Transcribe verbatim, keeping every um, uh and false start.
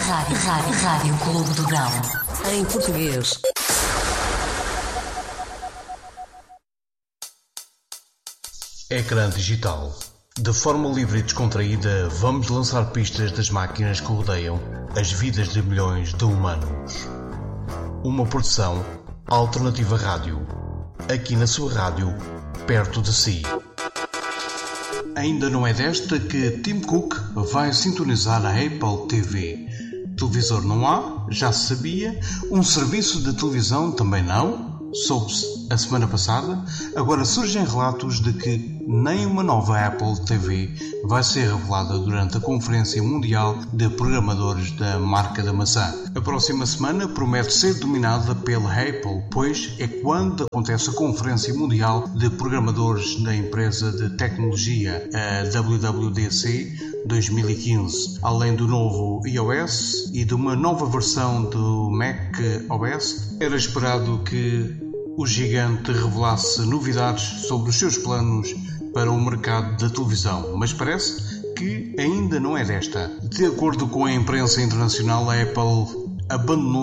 Rádio, Rádio, Rádio Clube do Grão. Em português. Ecrã digital. De forma livre e descontraída, vamos lançar pistas das máquinas que rodeiam as vidas de milhões de humanos. Uma produção Alternativa Rádio. Aqui na sua rádio, perto de si. Ainda não é desta que Tim Cook vai sintonizar a Apple T V. Televisor não há, já se sabia. Um serviço de televisão também não, soube-se a semana passada. Agora surgem relatos de que nem uma nova Apple T V vai ser revelada durante a Conferência Mundial de Programadores da marca da maçã. A próxima semana promete ser dominada pela Apple, pois é quando acontece a Conferência Mundial de Programadores da empresa de tecnologia, a W W D C dois mil e quinze. Além do novo iOS e de uma nova versão do macOS, era esperado que o gigante revelasse novidades sobre os seus planos para o mercado da televisão, mas parece que ainda não é desta. De acordo com a imprensa internacional, a Apple abandonou